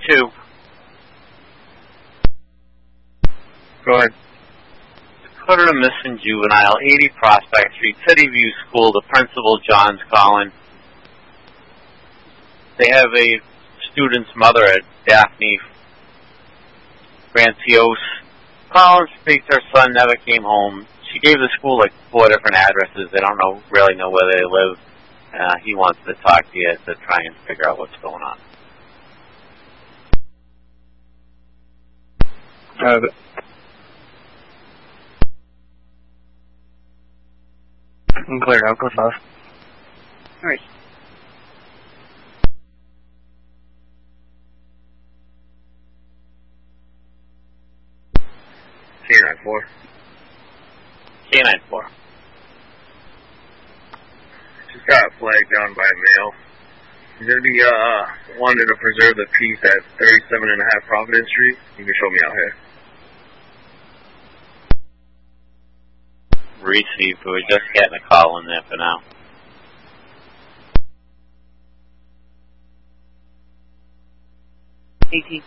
2. Go ahead. Dakota missing juvenile, 80 Prospect Street, City View School. The principal, John's calling. They have a student's mother, Daphne Francios, calling to speak to her son, never came home. She gave the school like 4 different addresses. They don't really know where they live. He wants to talk to you to try and figure out what's going on. I'm clear out. Go south. All right. K94. K94. Just got flagged down by mail. He's going to be wanting to preserve the peace at 37.5 Providence Street. You can show me out here. Received. We're just getting a call in there for now. AT.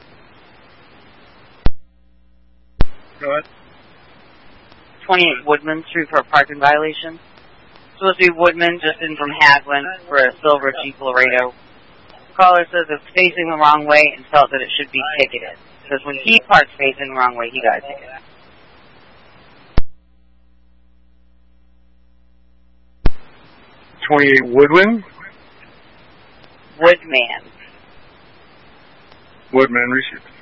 Go ahead. 28 Woodman Street for a parking violation. Supposed to be Woodman, just in from Hadwin for a silver Jeep Laredo. Caller says it's facing the wrong way and felt that it should be ticketed. Because when he parks facing the wrong way, he got a ticket. Woodman? Woodman. Woodman, received.